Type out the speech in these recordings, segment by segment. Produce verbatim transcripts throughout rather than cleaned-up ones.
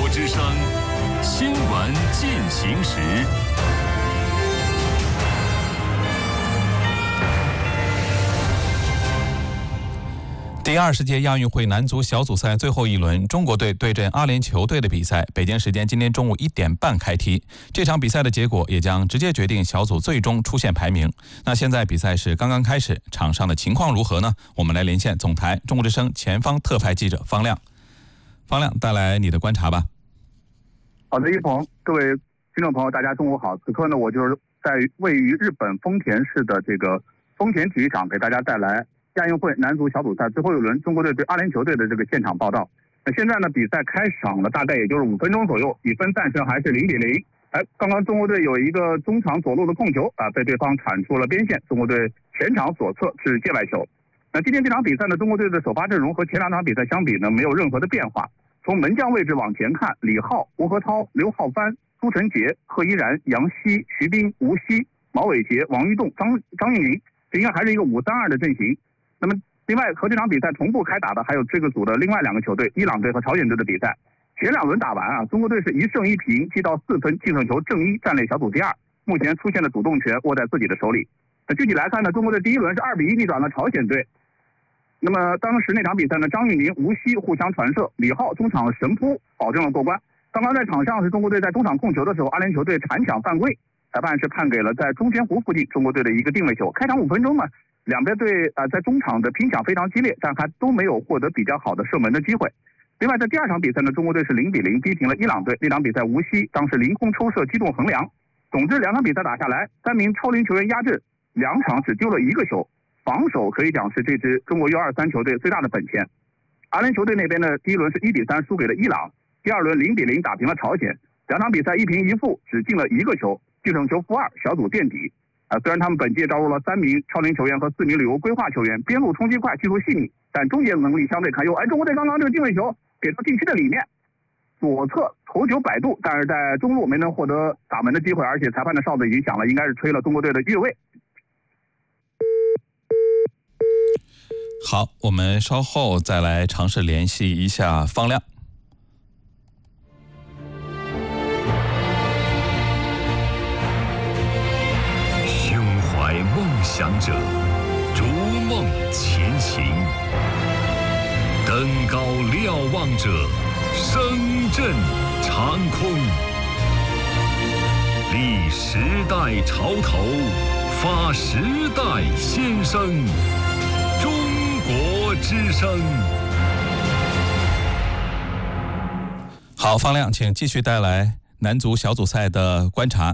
之声新闻进行时。第二十届亚运会男足小组赛最后一轮，中国队对阵阿联酋队的比赛，北京时间今天中午一点半开踢。这场比赛的结果也将直接决定小组最终出线排名。那现在比赛是刚刚开始，场上的情况如何呢？我们来连线总台中国之声前方特派记者方亮。方亮，带来你的观察吧。 好的，一鹏，各位听众朋友，大家中午好。此刻呢，我就是在位于日本丰田市的这个丰田体育场，给大家带来亚运会男足小组赛最后一轮中国队对阿联酋队的这个现场报道。那现在呢，比赛开场了，大概也就是五分钟左右，比分暂时还是零比零。哎，刚刚中国队有一个中场左路的控球啊，被对方铲出了边线，中国队前场左侧是界外球。那今天这场比赛呢，中国队的首发阵容和前两场比赛相比呢，没有任何的变化。从门将位置往前看，李浩、吴和涛、刘浩帆、朱晨杰、贺依然、杨希、徐斌、吴曦、毛伟杰、王玉栋、张张玉宁，这应该还是一个五三二的阵型。那么另外和这场比赛同步开打的还有这个组的另外两个球队，伊朗队和朝鲜队的比赛。前两轮打完啊，中国队是一胜一平，积到四分，净胜球正一，暂列小组第二。目前出线的主动权握在自己的手里。那具体来看呢，中国队第一轮是二比一逆转了朝鲜队。那么当时那场比赛呢，张玉宁、吴曦互相传射，李浩中场神扑保证了过关。刚刚在场上是中国队在中场控球的时候，阿联酋队铲抢犯规，裁判是判给了在中间弧附近中国队的一个定位球。开场五分钟呢，两边队啊、呃、在中场的拼抢非常激烈，但还都没有获得比较好的射门的机会。另外在第二场比赛呢，中国队是零比零逼平了伊朗队。那场比赛吴曦当时凌空抽射击中横梁。总之两场比赛打下来，三名超龄球员压阵，两场只丢了一个球。防守可以讲是这支中国 U 二十三 球队最大的本钱。阿联酋队那边呢，第一轮是一比三输给了伊朗，第二轮零比零打平了朝鲜。两场比赛一平一负，只进了一个球，净胜球负二，小组垫底。啊，虽然他们本届招入了三名超龄球员和四名旅游规划球员，边路冲击快，技术细腻，但终结能力相对堪忧。哎，中国队刚刚这个定位球给到禁区的里面，左侧头球摆渡，但是在中路没能获得打门的机会，而且裁判的哨子已经响了，应该是吹了中国队的越位。 好，我们稍后再来尝试联系一下方亮。胸怀梦想者，逐梦前行；登高瞭望者，声震长空。立时代潮头，发时代先声。中国之声。好，方亮，请继续带来男足小组赛的观察。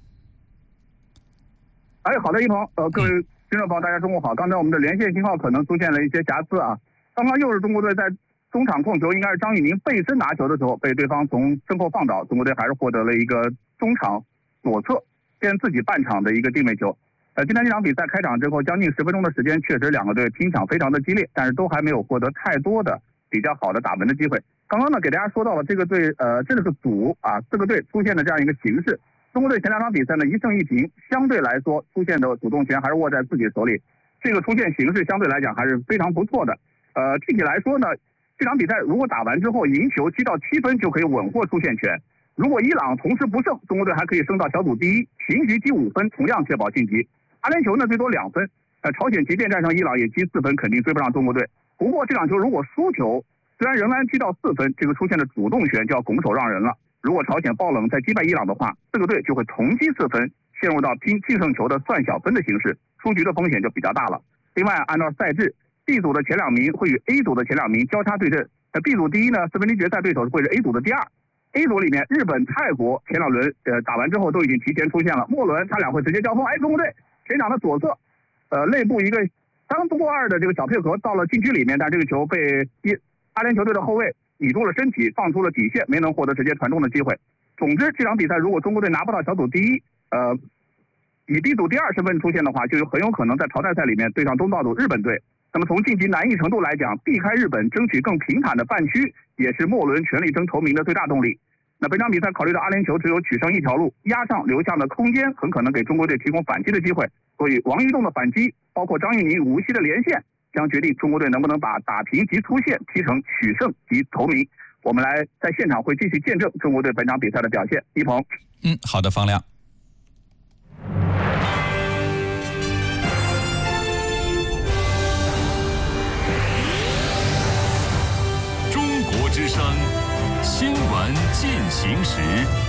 哎，好的，一鹏，呃，各位听众朋友，大家中午好。刚才我们的连线信号可能出现了一些瑕疵啊。刚刚又是中国队在中场控球，应该是张玉宁背身拿球的时候，被对方从身后放倒，中国队还是获得了一个中场左侧偏自己半场的一个定位球。呃，今天这场比赛开场之后，将近十分钟的时间，确实两个队拼抢非常的激烈，但是都还没有获得太多的比较好的打门的机会。刚刚呢，给大家说到了这个队，呃，这个组啊，四个队出现的这样一个形势。中国队前两场比赛呢，一胜一平，相对来说出现的主动权还是握在自己手里，这个出现形势相对来讲还是非常不错的。呃，具体来说呢，这场比赛如果打完之后赢球七到七分就可以稳获出线权。如果伊朗同时不胜，中国队还可以升到小组第一，平局积五分，同样确保晋级。阿联酋呢最多两分，呃，朝鲜即便战胜伊朗也积四分，肯定追不上中国队。不过这场球如果输球，虽然仍然积到四分，这个出现的主动权就要拱手让人了。如果朝鲜爆冷再击败伊朗的话，四个队就会同积四分，陷入到拼净胜球的算小分的形式，出局的风险就比较大了。另外，按照赛制 ，B 组的前两名会与 A 组的前两名交叉对阵。那 B 组第一呢，四分之一决赛对手会是 A 组的第二。A 组里面，日本、泰国前两轮呃打完之后都已经提前出现了，末轮他俩会直接交锋。哎，中国队前场的左侧，呃，内部一个刚过二的这个小配合到了禁区里面，但这个球被一阿联酋队的后卫倚住了身体，放出了底线，没能获得直接传中的机会。总之，这场比赛如果中国队拿不到小组第一，呃，以 B 组第二身份出现的话，就有很有可能在淘汰赛里面对上东道主日本队。那么从晋级难易程度来讲，避开日本，争取更平坦的半区，也是末轮全力争头名的最大动力。那本场比赛考虑到阿联酋只有取胜一条路，压上留下的空间很可能给中国队提供反击的机会，所以王玉栋的反击，包括张玉宁、吴曦的连线，将决定中国队能不能把打平及出线踢成取胜及头名。 我们来在现场会继续见证中国队本场比赛的表现。一鹏， 嗯，好的，方亮。 中国之声新闻进行时。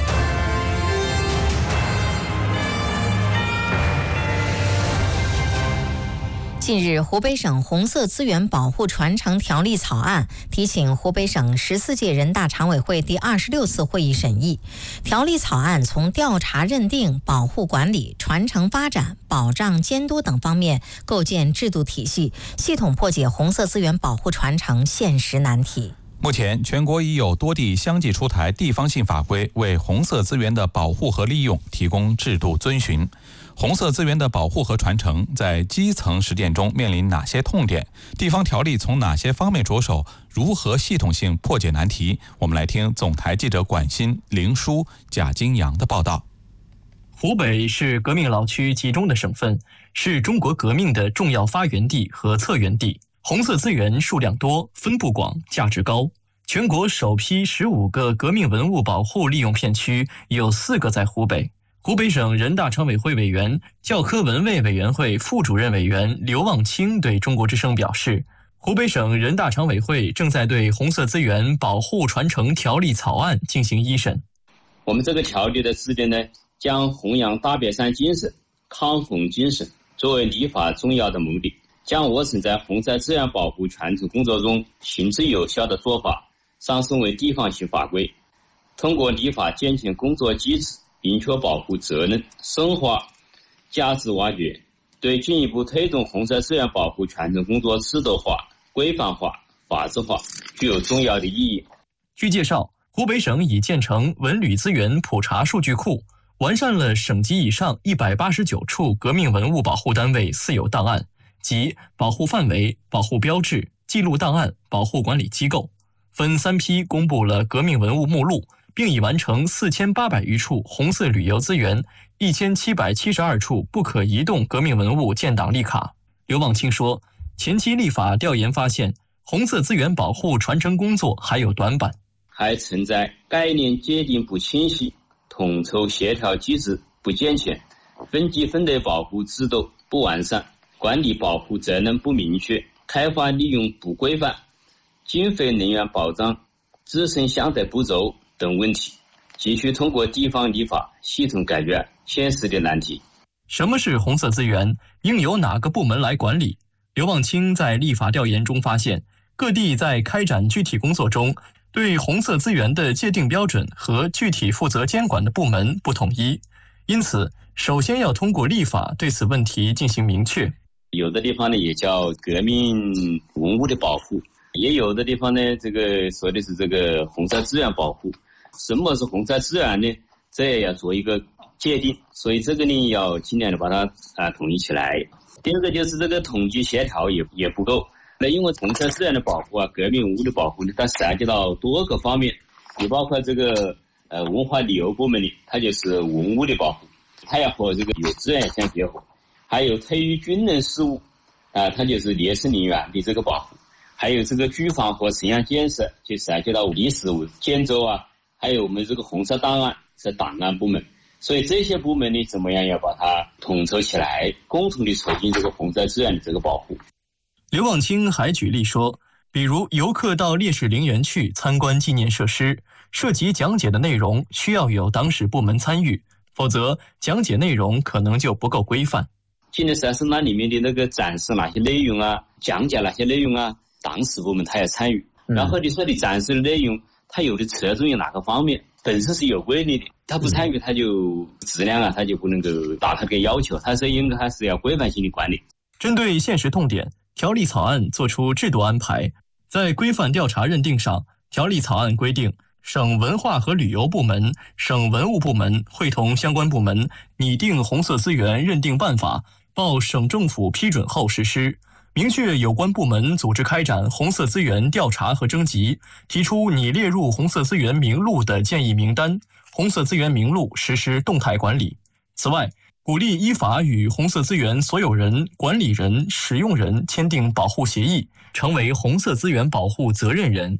近日，湖北省红色资源保护传承条例草案提请湖北省十四届人大常委会第二十六次会议审议。条例草案从调查认定、保护管理、传承发展、保障监督等方面构建制度体系，系统破解红色资源保护传承现实难题。 目前，全国已有多地相继出台地方性法规，为红色资源的保护和利用提供制度遵循。红色资源的保护和传承在基层实践中面临哪些痛点？地方条例从哪些方面着手？如何系统性破解难题？我们来听总台记者管欣、林舒、贾金阳的报道。 湖北是革命老区集中的省份，是中国革命的重要发源地和策源地。红色资源数量多、分布广、价值高。全国首批十五个革命文物保护利用片区有四个在湖北。湖北省人大常委会委员、教科文卫委员会副主任委员刘望清对中国之声表示，湖北省人大常委会正在对红色资源保护传承条例草案进行一审。 我们这个条例的制定呢，将弘扬大别山精神、抗洪精神作为立法重要的目的，将我省在红色资源保护传承工作中行之有效的做法上升为地方性法规，通过立法健全工作机制，明确保护责任，深化价值挖掘，对进一步推动红色资源保护传承工作制度化、规范化、法治化具有重要的意义。 据介绍，湖北省已建成文旅资源普查数据库，完善了省级以上一百八十九处革命文物保护单位私有档案，即保护范围、保护标志、记录档案、保护管理机构，分三批公布了革命文物目录，并已完成四千八百余处红色旅游资源、一千七百七十二处不可移动革命文物建档立卡。刘望清说，前期立法调研发现，红色资源保护传承工作还有短板， 还存在概念界定不清晰、统筹协调机制不健全、分级分类保护制度不完善、管理保护责任不明确、开发利用不规范、经费人员保障自身相对不周等问题，急需通过地方立法系统解决现实的难题。 什么是红色资源？应由哪个部门来管理？刘望清在立法调研中发现，各地在开展具体工作中，对红色资源的界定标准和具体负责监管的部门不统一，因此首先要通过立法对此问题进行明确。 有的地方呢也叫革命文物的保护，也有的地方呢这个说的是这个红色资源保护。什么是红色资源呢？这也要做一个界定，所以这个呢要尽量的把它啊统一起来。第二个就是这个统计协调也也不够。那因为红色资源的保护啊，革命文物的保护呢，它涉及到多个方面，也包括这个呃文化旅游部门的，它就是文物的保护，它要和这个有资源相结合。还有退役军人事务啊，它就是烈士陵园的这个保护。还有这个居房和城乡建设，就涉及到历史建筑啊，还有我们这个红色档案是档案部门。所以这些部门呢，怎么样要把它统筹起来，共同的促进这个红色资源的这个保护。 刘望清还举例说，比如游客到烈士陵园去参观纪念设施，涉及讲解的内容需要有党史部门参与，否则讲解内容可能就不够规范。 纪念设施那里面的那个展示哪些内容啊，讲解哪些内容啊，党史部门他要参与。然后你说你展示的内容，它有的侧重于哪个方面，本身是有规律的，他不参与，他就质量啊，他就不能够达到这个要求，他是应该还是要规范性的管理。 针对现实痛点，条例草案作出制度安排，在规范调查认定上，条例草案规定，省文化和旅游部门、省文物部门会同相关部门拟定红色资源认定办法，报省政府批准后实施。明确有关部门组织开展红色资源调查和征集，提出拟列入红色资源名录的建议名单，红色资源名录实施动态管理。此外，鼓励依法与红色资源所有人、管理人、使用人签订保护协议，成为红色资源保护责任人。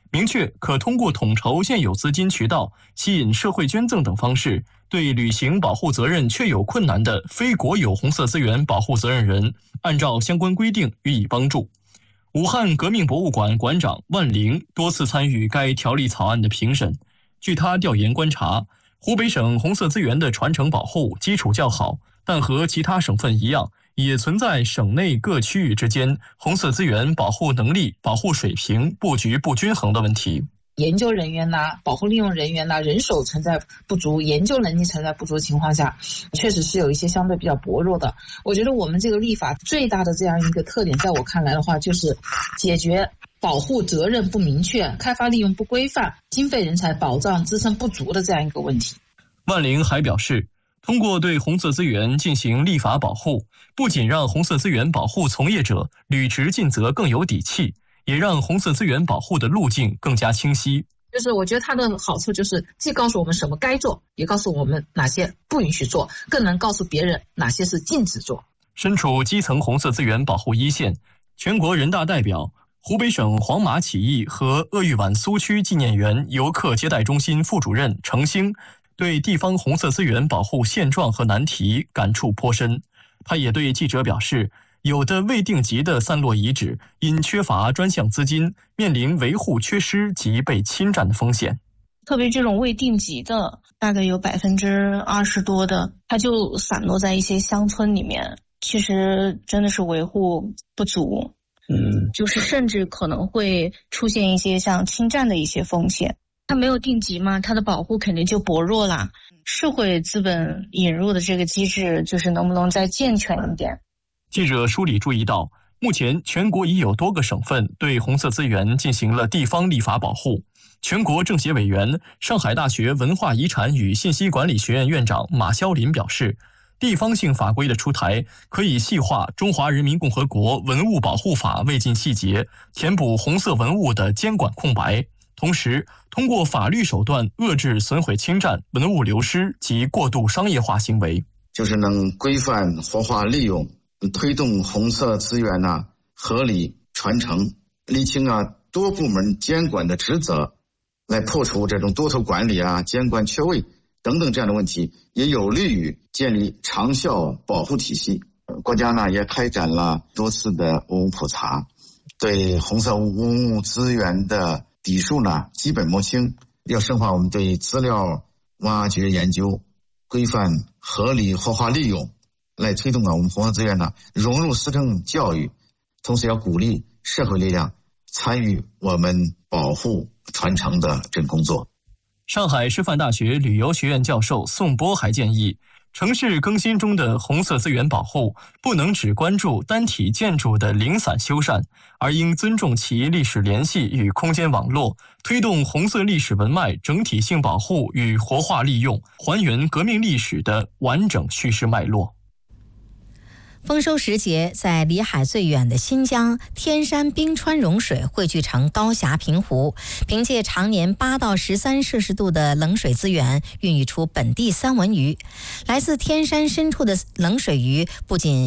明确可通过统筹现有资金渠道、吸引社会捐赠等方式，对履行保护责任确有困难的非国有红色资源保护责任人，按照相关规定予以帮助。武汉革命博物馆馆长万玲多次参与该条例草案的评审。据他调研观察，湖北省红色资源的传承保护基础较好，但和其他省份一样，也存在省内各区域之间红色资源保护能力、保护水平布局不均衡的问题。 研究人员呐、保护利用人员呐、人手存在不足、研究能力存在不足的情况下，确实是有一些相对比较薄弱的。我觉得我们这个立法最大的这样一个特点，在我看来的话，就是解决保护责任不明确、开发利用不规范、经费人才保障支撑不足的这样一个问题。 万玲还表示，通过对红色资源进行立法保护，不仅让红色资源保护从业者履职尽责更有底气，也让红色资源保护的路径更加清晰。 就是我觉得它的好处就是既告诉我们什么该做，也告诉我们哪些不允许做，更能告诉别人哪些是禁止做。 身处基层红色资源保护一线，全国人大代表、湖北省黄马起义和鄂豫皖苏区纪念园游客接待中心副主任程兴对地方红色资源保护现状和难题感触颇深。他也对记者表示，有的未定级的散落遗址因缺乏专项资金，面临维护缺失及被侵占的风险。 特别这种未定级的，大概有百分之二十多的，它就散落在一些乡村里面，其实真的是维护不足。嗯，就是甚至可能会出现一些像侵占的一些风险。它没有定级嘛，它的保护肯定就薄弱啦。社会资本引入的这个机制，就是能不能再健全一点？ 记者梳理注意到，目前全国已有多个省份对红色资源进行了地方立法保护。全国政协委员、上海大学文化遗产与信息管理学院院长马肖林表示，地方性法规的出台可以细化《中华人民共和国文物保护法》未尽细节，填补红色文物的监管空白，同时通过法律手段遏制损毁侵占、文物流失及过度商业化行为， 就是能规范活化利用，推动红色资源啊合理传承，厘清啊多部门监管的职责，来破除这种多头管理啊、监管缺位等等这样的问题，也有利于建立长效保护体系。国家呢也开展了多次的文物普查，对红色文物资源的底数呢基本摸清，要深化我们对资料挖掘研究，规范合理活化利用，来推动啊我们红色资源呢融入思政教育，同时要鼓励社会力量参与我们保护传承的这工作。 上海师范大学旅游学院教授宋波还建议，城市更新中的红色资源保护不能只关注单体建筑的零散修缮，而应尊重其历史联系与空间网络，推动红色历史文脉整体性保护与活化利用，还原革命历史的完整叙事脉络。 丰收时节，在离海最远的新疆，天山冰川融水汇聚成高峡平湖，凭借常年八到十三摄氏度的冷水资源，孕育出本地三文鱼。来自天山深处的冷水鱼不仅